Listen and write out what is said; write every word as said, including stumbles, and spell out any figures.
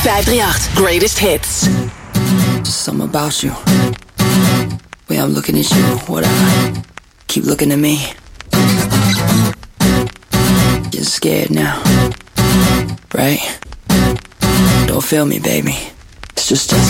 vijf drie acht Greatest Hits. Just something about you. Way I'm looking at you, whatever. Keep looking at me. You're scared now, right? Don't feel me, baby. It's just us.